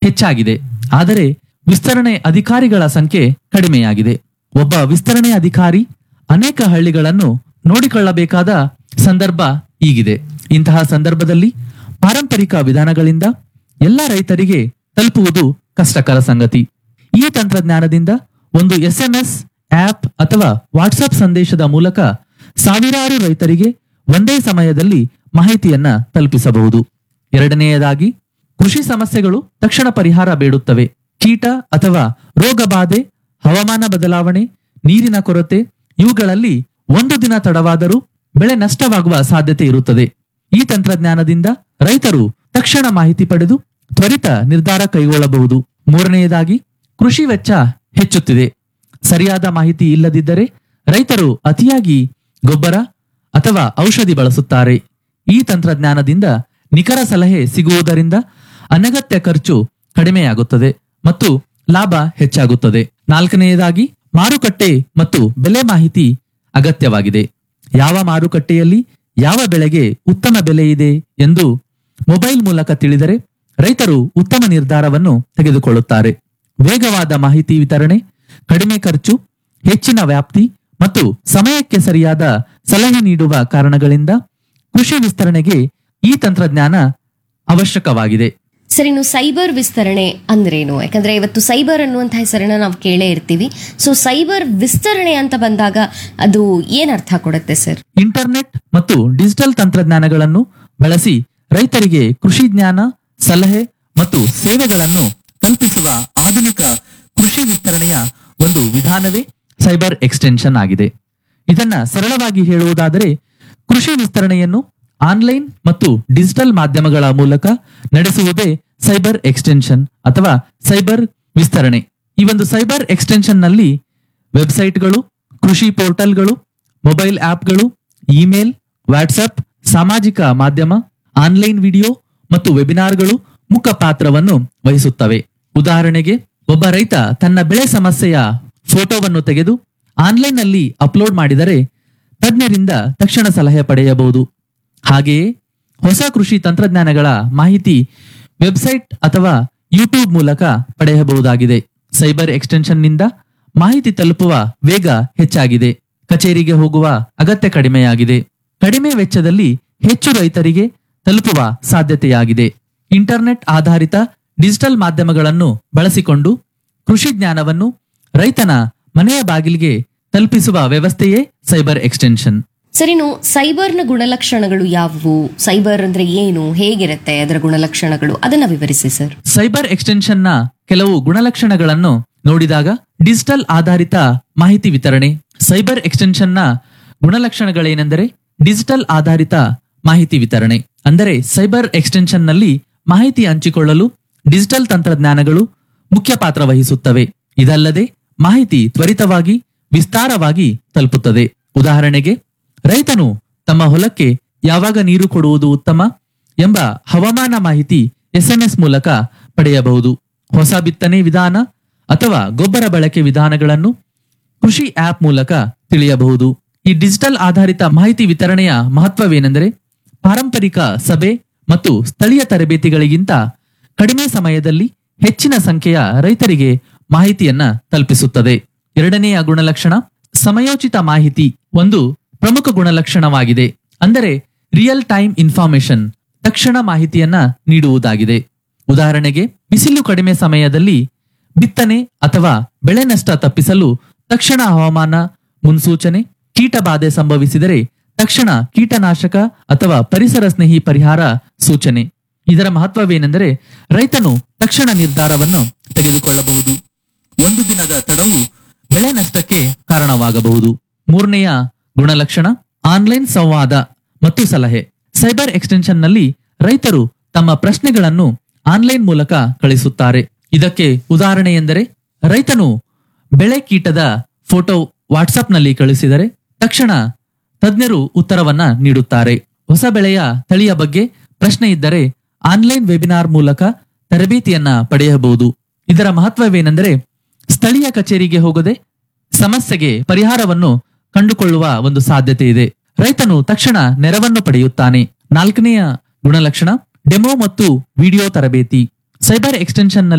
ಹೆಚ್ಚಾಗಿದೆ. ಆದರೆ ವಿಸ್ತರಣೆ ಅಧಿಕಾರಿಗಳ ಸಂಖ್ಯೆ ಕಡಿಮೆಯಾಗಿದೆ. ಒಬ್ಬ ವಿಸ್ತರಣೆ ಅಧಿಕಾರಿ ಅನೇಕ ಹಳ್ಳಿಗಳನ್ನು ನೋಡಿಕೊಳ್ಳಬೇಕಾದ ಸಂದರ್ಭ ಈಗಿದೆ. ಇಂತಹ ಸಂದರ್ಭದಲ್ಲಿ ಪಾರಂಪರಿಕ ವಿಧಾನಗಳಿಂದ ಎಲ್ಲ ರೈತರಿಗೆ ತಲುಪುವುದು ಕಷ್ಟಕರ ಸಂಗತಿ. ಈ ತಂತ್ರಜ್ಞಾನದಿಂದ ಒಂದು SMS ಆಪ್ ಅಥವಾ ವಾಟ್ಸ್ಆಪ್ ಸಂದೇಶದ ಮೂಲಕ ಸಾವಿರಾರು ರೈತರಿಗೆ ಒಂದೇ ಸಮಯದಲ್ಲಿ ಮಾಹಿತಿಯನ್ನ ತಲುಪಿಸಬಹುದು. ಎರಡನೆಯದಾಗಿ, ಕೃಷಿ ಸಮಸ್ಯೆಗಳು ತಕ್ಷಣ ಪರಿಹಾರ ಬೇಡುತ್ತವೆ. ಕೀಟ ಅಥವಾ ರೋಗ ಬಾಧೆ, ಹವಾಮಾನ ಬದಲಾವಣೆ, ನೀರಿನ ಕೊರತೆ ಇವುಗಳಲ್ಲಿ ಒಂದು ದಿನ ತಡವಾದರೂ ಬೆಳೆ ನಷ್ಟವಾಗುವ ಸಾಧ್ಯತೆ ಇರುತ್ತದೆ. ಈ ತಂತ್ರಜ್ಞಾನದಿಂದ ರೈತರು ತಕ್ಷಣ ಮಾಹಿತಿ ಪಡೆದು ತ್ವರಿತ ನಿರ್ಧಾರ ಕೈಗೊಳ್ಳಬಹುದು. ಮೂರನೆಯದಾಗಿ, ಕೃಷಿ ವೆಚ್ಚ ಹೆಚ್ಚುತ್ತಿದೆ. ಸರಿಯಾದ ಮಾಹಿತಿ ಇಲ್ಲದಿದ್ದರೆ ರೈತರು ಅತಿಯಾಗಿ ಗೊಬ್ಬರ ಅಥವಾ ಔಷಧಿ ಬಳಸುತ್ತಾರೆ. ಈ ತಂತ್ರಜ್ಞಾನದಿಂದ ನಿಖರ ಸಲಹೆ ಸಿಗುವುದರಿಂದ ಅನಗತ್ಯ ಖರ್ಚು ಕಡಿಮೆಯಾಗುತ್ತದೆ ಮತ್ತು ಲಾಭ ಹೆಚ್ಚಾಗುತ್ತದೆ. ನಾಲ್ಕನೆಯದಾಗಿ, ಮಾರುಕಟ್ಟೆ ಮತ್ತು ಬೆಲೆ ಮಾಹಿತಿ ಅಗತ್ಯವಾಗಿದೆ. ಯಾವ ಮಾರುಕಟ್ಟೆಯಲ್ಲಿ ಯಾವ ಬೆಳೆಗೆ ಉತ್ತಮ ಬೆಲೆ ಇದೆ ಎಂದು ಮೊಬೈಲ್ ಮೂಲಕ ತಿಳಿದರೆ ರೈತರು ಉತ್ತಮ ನಿರ್ಧಾರವನ್ನು ತೆಗೆದುಕೊಳ್ಳುತ್ತಾರೆ. ವೇಗವಾದ ಮಾಹಿತಿ ವಿತರಣೆ, ಕಡಿಮೆ ಖರ್ಚು, ಹೆಚ್ಚಿನ ವ್ಯಾಪ್ತಿ ಮತ್ತು ಸಮಯಕ್ಕೆ ಸರಿಯಾದ ಸಲಹೆ ನೀಡುವ ಕಾರಣಗಳಿಂದ ಕೃಷಿ ವಿಸ್ತರಣೆಗೆ ಈ ತಂತ್ರಜ್ಞಾನ ಅವಶ್ಯಕವಾಗಿದೆ. ಸರ್, ಇನ್ನು ಸೈಬರ್ ವಿಸ್ತರಣೆ ಅಂದ್ರೇನು? ಯಾಕಂದ್ರೆ ಇವತ್ತು ಸೈಬರ್ ಅನ್ನುವಂಥ ಹೆಸರನ್ನ ನಾವು ಕೇಳೇ ಇರ್ತೀವಿ. ಸೊ ಸೈಬರ್ ವಿಸ್ತರಣೆ ಅಂತ ಬಂದಾಗ ಅದು ಏನ್ ಅರ್ಥ ಕೊಡುತ್ತೆ ಸರ್? ಇಂಟರ್ನೆಟ್ ಮತ್ತು ಡಿಜಿಟಲ್ ತಂತ್ರಜ್ಞಾನಗಳನ್ನು ಬಳಸಿ ರೈತರಿಗೆ ಕೃಷಿ ಜ್ಞಾನ, ಸಲಹೆ ಮತ್ತು ಸೇವೆಗಳನ್ನು ಕಲ್ಪಿಸುವ ಆಧುನಿಕ ಕೃಷಿ ವಿಸ್ತರಣೆಯ ಒಂದು ವಿಧಾನವೇ ಸೈಬರ್ ಎಕ್ಸ್ಟೆನ್ಷನ್ ಆಗಿದೆ. ಇದನ್ನ ಸರಳವಾಗಿ ಹೇಳುವುದಾದರೆ, ಕೃಷಿ ವಿಸ್ತರಣೆಯನ್ನು ಆನ್ಲೈನ್ ಮತ್ತು ಡಿಜಿಟಲ್ ಮಾಧ್ಯಮಗಳ ಮೂಲಕ ನಡೆಸುವುದೇ ಸೈಬರ್ ಎಕ್ಸ್ಟೆನ್ಷನ್ ಅಥವಾ ಸೈಬರ್ ವಿಸ್ತರಣೆ. ಈ ಒಂದು ಸೈಬರ್ ಎಕ್ಸ್ಟೆನ್ಷನ್ ನಲ್ಲಿ ವೆಬ್ಸೈಟ್ಗಳು, ಕೃಷಿ ಪೋರ್ಟಲ್ಗಳು, ಮೊಬೈಲ್ ಆಪ್ಗಳು, ಇಮೇಲ್, ವಾಟ್ಸ್ಆಪ್, ಸಾಮಾಜಿಕ ಮಾಧ್ಯಮ, ಆನ್ಲೈನ್ ವಿಡಿಯೋ ಮತ್ತು ವೆಬಿನಾರ್ಗಳು ಮುಖ್ಯ ಪಾತ್ರವನ್ನು ವಹಿಸುತ್ತವೆ. ಉದಾಹರಣೆಗೆ, ಒಬ್ಬ ರೈತ ತನ್ನ ಬೆಳೆ ಸಮಸ್ಯೆಯ ಫೋಟೋವನ್ನು ತೆಗೆದು ಆನ್ಲೈನ್ ನಲ್ಲಿ ಅಪ್ಲೋಡ್ ಮಾಡಿದರೆ ತಜ್ಞರಿಂದ ತಕ್ಷಣ ಸಲಹೆ ಪಡೆಯಬಹುದು. ಹಾಗೆಯೇ ಹೊಸ ಕೃಷಿ ತಂತ್ರಜ್ಞಾನಗಳ ಮಾಹಿತಿ ವೆಬ್ಸೈಟ್ ಅಥವಾ ಯೂಟ್ಯೂಬ್ ಮೂಲಕ ಪಡೆಯಬಹುದಾಗಿದೆ. ಸೈಬರ್ ಎಕ್ಸ್ಟೆನ್ಷನ್ ನಿಂದ ಮಾಹಿತಿ ತಲುಪುವ ವೇಗ ಹೆಚ್ಚಾಗಿದೆ. ಕಚೇರಿಗೆ ಹೋಗುವ ಅಗತ್ಯ ಕಡಿಮೆಯಾಗಿದೆ. ಕಡಿಮೆ ವೆಚ್ಚದಲ್ಲಿ ಹೆಚ್ಚು ರೈತರಿಗೆ ತಲುಪುವ ಸಾಧ್ಯತೆಯಾಗಿದೆ. ಇಂಟರ್ನೆಟ್ ಆಧಾರಿತ ಡಿಜಿಟಲ್ ಮಾಧ್ಯಮಗಳನ್ನು ಬಳಸಿಕೊಂಡು ಕೃಷಿ ಜ್ಞಾನವನ್ನು ರೈತನ ಮನೆಯ ಬಾಗಿಲಿಗೆ ತಲುಪಿಸುವ ವ್ಯವಸ್ಥೆಯೇ ಸೈಬರ್ ಎಕ್ಸ್ಟೆನ್ಷನ್. ಸರ್, ಇನ್ನು ಸೈಬರ್ನ ಗುಣಲಕ್ಷಣಗಳು ಯಾವುವು? ಸೈಬರ್ ಅಂದ್ರೆ ಏನು, ಹೇಗಿರುತ್ತೆ ಅದರ ಗುಣಲಕ್ಷಣಗಳು, ಅದನ್ನ ವಿವರಿಸಿ ಸರ್. ಸೈಬರ್ ಎಕ್ಸ್ಟೆನ್ಷನ್ ನ ಕೆಲವು ಗುಣಲಕ್ಷಣಗಳನ್ನು ನೋಡಿದಾಗ, ಡಿಜಿಟಲ್ ಆಧಾರಿತ ಮಾಹಿತಿ ವಿತರಣೆ. ಸೈಬರ್ ಎಕ್ಸ್ಟೆನ್ಷನ್ ನ ಗುಣಲಕ್ಷಣಗಳೇನೆಂದರೆ, ಡಿಜಿಟಲ್ ಆಧಾರಿತ ಮಾಹಿತಿ ವಿತರಣೆ ಅಂದರೆ ಸೈಬರ್ ಎಕ್ಸ್ಟೆನ್ಷನ್ ನಲ್ಲಿ ಮಾಹಿತಿ ಹಂಚಿಕೊಳ್ಳಲು ಡಿಜಿಟಲ್ ತಂತ್ರಜ್ಞಾನಗಳು ಮುಖ್ಯ ಪಾತ್ರ ವಹಿಸುತ್ತವೆ. ಇದಲ್ಲದೆ ಮಾಹಿತಿ ತ್ವರಿತವಾಗಿ, ವಿಸ್ತಾರವಾಗಿ ತಲುಪುತ್ತದೆ. ಉದಾಹರಣೆಗೆ, ರೈತನು ತಮ್ಮ ಹೊಲಕ್ಕೆ ಯಾವಾಗ ನೀರು ಕೊಡುವುದು ಉತ್ತಮ ಎಂಬ ಹವಾಮಾನ ಮಾಹಿತಿ SMS ಮೂಲಕ ಪಡೆಯಬಹುದು. ಹೊಸ ಬಿತ್ತನೆ ವಿಧಾನ ಅಥವಾ ಗೊಬ್ಬರ ಬಳಕೆ ವಿಧಾನಗಳನ್ನು ಕೃಷಿ ಆಪ್ ಮೂಲಕ ತಿಳಿಯಬಹುದು. ಈ ಡಿಜಿಟಲ್ ಆಧಾರಿತ ಮಾಹಿತಿ ವಿತರಣೆಯ ಮಹತ್ವವೇನೆಂದರೆ, ಪಾರಂಪರಿಕ ಸಭೆ ಮತ್ತು ಸ್ಥಳೀಯ ತರಬೇತಿಗಳಿಗಿಂತ ಕಡಿಮೆ ಸಮಯದಲ್ಲಿ ಹೆಚ್ಚಿನ ಸಂಖ್ಯೆಯ ರೈತರಿಗೆ ಮಾಹಿತಿಯನ್ನ ತಲುಪಿಸುತ್ತದೆ. ಎರಡನೆಯ ಗುಣಲಕ್ಷಣ, ಸಮಯೋಚಿತ ಮಾಹಿತಿ ಒಂದು ಪ್ರಮುಖ ಗುಣಲಕ್ಷಣವಾಗಿದೆ. ಅಂದರೆ ರಿಯಲ್ ಟೈಮ್ ಇನ್ಫಾರ್ಮೇಶನ್, ತಕ್ಷಣ ಮಾಹಿತಿಯನ್ನ ನೀಡುವುದಾಗಿದೆ. ಉದಾಹರಣೆಗೆ, ಬಿಸಿಲು ಕಡಿಮೆ ಸಮಯದಲ್ಲಿ ಬಿತ್ತನೆ ಅಥವಾ ಬೆಳೆ ನಷ್ಟ ತಪ್ಪಿಸಲು ತಕ್ಷಣ ಹವಾಮಾನ ಮುನ್ಸೂಚನೆ, ಕೀಟ ಬಾಧೆ ಸಂಭವಿಸಿದರೆ ತಕ್ಷಣ ಕೀಟನಾಶಕ ಅಥವಾ ಪರಿಸರ ಸ್ನೇಹಿ ಪರಿಹಾರ ಸೂಚನೆ. ಇದರ ಮಹತ್ವವೇನೆಂದರೆ, ರೈತನು ತಕ್ಷಣ ನಿರ್ಧಾರವನ್ನು ತೆಗೆದುಕೊಳ್ಳಬಹುದು. ಒಂದು ದಿನದ ತಡವು ಬೆಳೆ ನಷ್ಟಕ್ಕೆ ಕಾರಣವಾಗಬಹುದು. ಮೂರನೆಯ ಗುಣಲಕ್ಷಣ, ಆನ್ಲೈನ್ ಸಂವಾದ ಮತ್ತು ಸಲಹೆ. ಸೈಬರ್ ಎಕ್ಸ್ಟೆನ್ಷನ್ ನಲ್ಲಿ ರೈತರು ತಮ್ಮ ಪ್ರಶ್ನೆಗಳನ್ನು ಆನ್ಲೈನ್ ಮೂಲಕ ಕಳಿಸುತ್ತಾರೆ. ಇದಕ್ಕೆ ಉದಾಹರಣೆ ಎಂದರೆ, ರೈತನು ಬೆಳೆ ಕೀಟದ ಫೋಟೋ ವಾಟ್ಸ್ಆಪ್ ನಲ್ಲಿ ಕಳಿಸಿದರೆ ತಕ್ಷಣ ತಜ್ಞರು ಉತ್ತರವನ್ನ ನೀಡುತ್ತಾರೆ. ಹೊಸ ಬೆಳೆಯ ತಳಿಯ ಬಗ್ಗೆ ಪ್ರಶ್ನೆ ಇದ್ದರೆ ಆನ್ಲೈನ್ ವೆಬಿನಾರ್ ಮೂಲಕ ತರಬೇತಿಯನ್ನ ಪಡೆಯಬಹುದು. ಇದರ ಮಹತ್ವವೇನೆಂದರೆ, ಸ್ಥಳೀಯ ಕಚೇರಿಗೆ ಹೋಗದೆ ಸಮಸ್ಯೆಗೆ ಪರಿಹಾರವನ್ನು ಕಂಡುಕೊಳ್ಳುವ ಒಂದು ಸಾಧ್ಯತೆ ಇದೆ. ರೈತನು ತಕ್ಷಣ ನೆರವನ್ನು ಪಡೆಯುತ್ತಾನೆ. ನಾಲ್ಕನೆಯ ಗುಣಲಕ್ಷಣ, ಡೆಮೋ ಮತ್ತು ವಿಡಿಯೋ ತರಬೇತಿ. Cyber extension